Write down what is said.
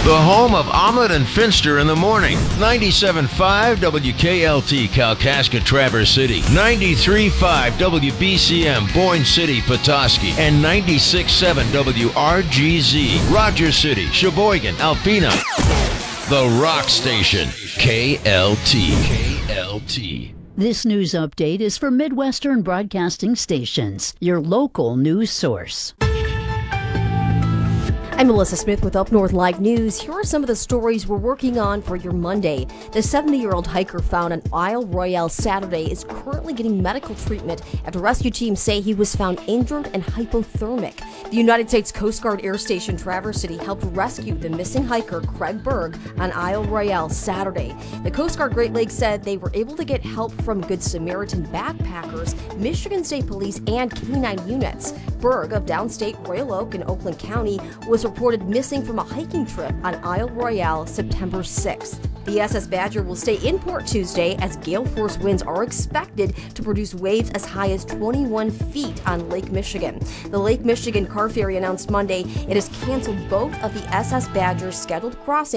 The home of Omelet and Finster in the morning. 97.5 WKLT Kalkaska Traverse City. 93.5 WBCM Boyne City Petoskey. And 96.7 WRGZ Rogers City, Sheboygan, Alpena. The Rock Station. KLT. KLT. This news update is for Midwestern Broadcasting Stations, your local news source. I'm Melissa Smith with Up North Live News. Here are some of the stories we're working on for your Monday. The 70-year-old hiker found on Isle Royale Saturday is currently getting medical treatment after rescue teams say he was found injured and hypothermic. The United States Coast Guard Air Station Traverse City helped rescue the missing hiker Craig Berg on Isle Royale Saturday. The Coast Guard Great Lakes said they were able to get help from Good Samaritan backpackers, Michigan State Police, and canine units. Berg of downstate Royal Oak in Oakland County was reported missing from a hiking trip on Isle Royale September 6th. The SS Badger will stay in port Tuesday as gale force winds are expected to produce waves as high as 21 feet on Lake Michigan. The Lake Michigan car ferry announced Monday it has canceled both of the SS Badger's scheduled crossings